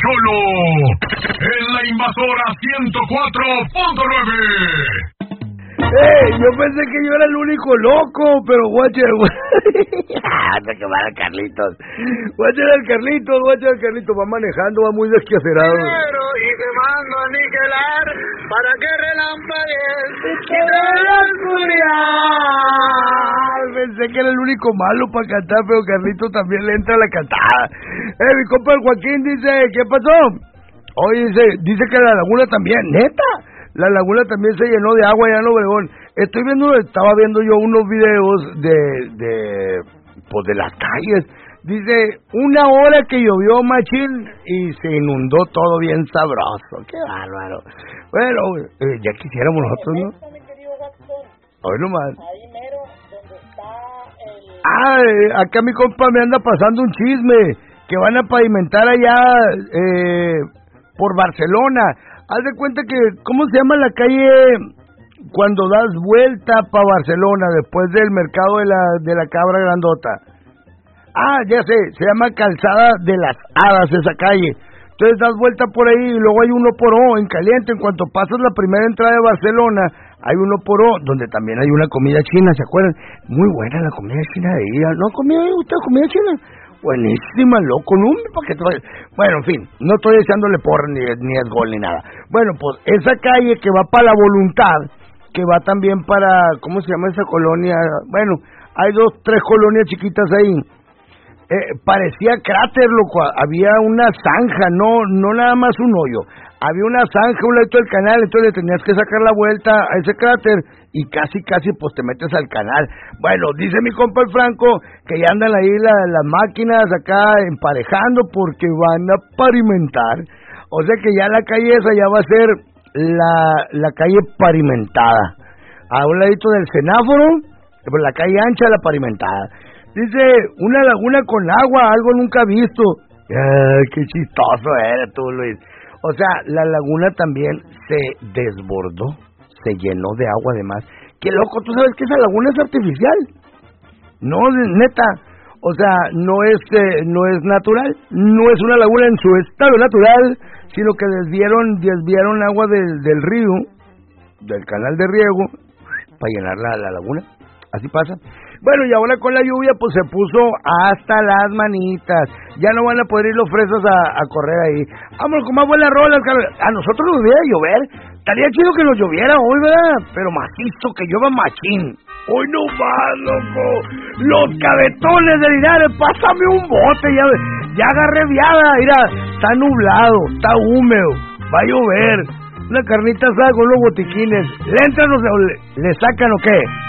Cholo en la Invasora 104.9. Yo pensé que yo era el único loco, pero guacha, anda que va el Carlitos. Guacha el Carlitos, va manejando, va muy desquacerado. Pero y que mando a aniquilar para que relampagues ¡Que la oscuridad! Pensé que era el único malo para cantar, pero Carlitos también le entra a la cantada. Mi compa el Joaquín dice, ¿qué pasó? Oye, dice que la laguna también, ¿neta? La laguna también se llenó de agua allá en Obregón. Estaba viendo yo unos videos de las calles. Dice, 1 hora que llovió machín y se inundó todo bien sabroso. Qué bárbaro. Bueno, ya quisiéramos nosotros, ¿no? Hoy nomás. ahí mero donde está el... Acá mi compa me anda pasando un chisme que van a pavimentar allá por Barcelona. Haz de cuenta que, ¿cómo se llama la calle cuando das vuelta para Barcelona después del mercado de la cabra grandota? Ya sé, se llama Calzada de las Hadas esa calle. Entonces das vuelta por ahí y luego hay 1 por O en caliente. En cuanto pasas la primera entrada de Barcelona, hay 1 por O, donde también hay una comida china, ¿se acuerdan? Muy buena la comida china de ahí. ¿No comió usted comida china? Buenísima, loco, ¿no? Bueno, en fin, no estoy echándole porra ni es gol ni nada. Bueno, pues esa calle que va para La Voluntad, que va también para, ¿cómo se llama esa colonia? Bueno, hay 2, 3 colonias chiquitas ahí. Parecía cráter, loco, había una zanja, no nada más un hoyo. Había una zanja a un lado del canal, entonces le tenías que sacar la vuelta a ese cráter y casi pues te metes al canal. Bueno, dice mi compa el Franco que ya andan ahí las máquinas acá emparejando porque van a pavimentar. O sea que ya la calle esa ya va a ser la calle pavimentada. A un ladito del semáforo, por la calle ancha, la pavimentada. Dice, una laguna con agua, algo nunca visto. Ay, qué chistoso eres tú, Luis. O sea, la laguna también se desbordó, se llenó de agua además. Qué loco, ¿tú sabes que esa laguna es artificial? No, neta. O sea, no es natural, no es una laguna en su estado natural, sino que desviaron agua del río, del canal de riego, para llenar la laguna. Así pasa. Bueno, y ahora con la lluvia pues se puso hasta las manitas. Ya no van a poder ir los fresas a correr ahí. Vamos con más buenas rolas. A nosotros nos debería llover. Estaría chido que nos lloviera hoy, ¿verdad? Pero macizo, que llueva machín. Hoy no más, loco. Los cabetones de Linares, pásame un bote. Ya agarré viada. Mira, está nublado, está húmedo, va a llover. Una carnita asada con los botiquines. ¿Le entran o le sacan o qué?